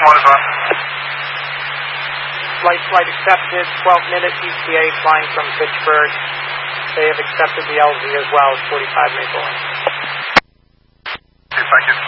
1 as well. Flight accepted, 12 minutes ETA flying from Fitchburg. They have accepted the LZ as well as 45 Maple Lane. Thank you.